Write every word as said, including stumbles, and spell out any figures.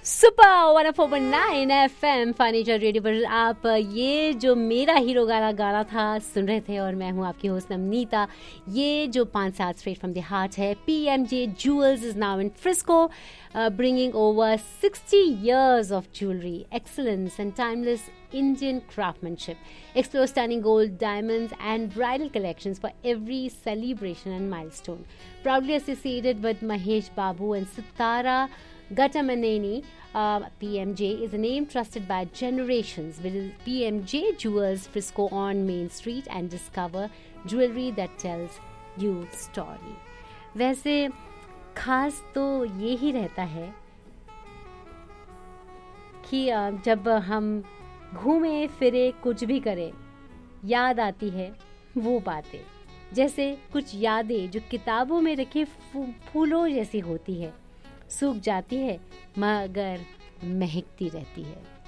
Super one four point nine F M furniture radio पर आप ये जो मेरा हीरो गाना गाना था सुन रहे थे और मैं हूँ आपकी होस्ट नवनीता। ये जो पाँच सात स्ट्रेट फ्रॉम द हार्ट है, पीएमजे jewels is now in Frisco, bringing over sixty years of jewelry, excellence and timeless Indian craftsmanship. Explore stunning gold, diamonds and bridal collections for every celebration and milestone. Proudly associated with Mahesh Babu and Sitara Gatamaneni, uh, P M J is a name trusted by generations. Visit P M J Jewels Frisco on Main Street and discover jewelry that tells you story. वैसे खास तो ये ही रहता है कि जब हम घूमे फिरे कुछ भी करें, याद आती है वो बातें, जैसे कुछ यादें जो किताबों में रखे फूलों जैसी होती है, सूख जाती है मगर महकती रहती है।